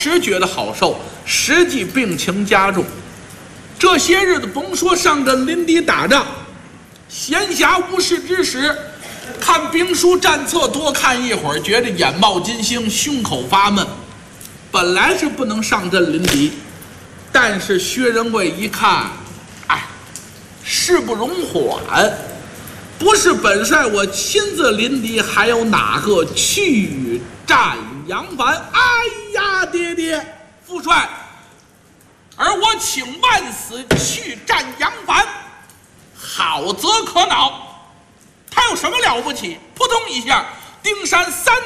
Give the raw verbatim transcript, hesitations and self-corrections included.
时觉得好受，实际病情加重。这些日子甭说上阵临敌打仗，闲暇无事之时，看兵书战策多看一会儿，觉得眼冒金星，胸口发闷。本来是不能上阵临敌，但是薛仁贵一看，哎，事不容缓，不是本帅我亲自临敌，还有哪个去战扬帆？哎呀，爹爹，父帅，而我请万死去战扬帆，好则可恼。他有什么了不起？扑通一下，丁山三